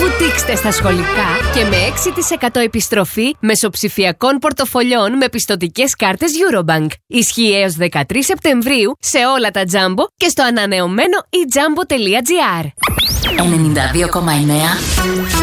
Σουτήξτε στα σχολικά και με 6% επιστροφή μεσοψηφιακών πορτοφολιών με πιστωτικές κάρτες Eurobank. Ισχύει έως 13 Σεπτεμβρίου σε όλα τα Jumbo και στο ανανεωμένο eJumbo.gr. 92,9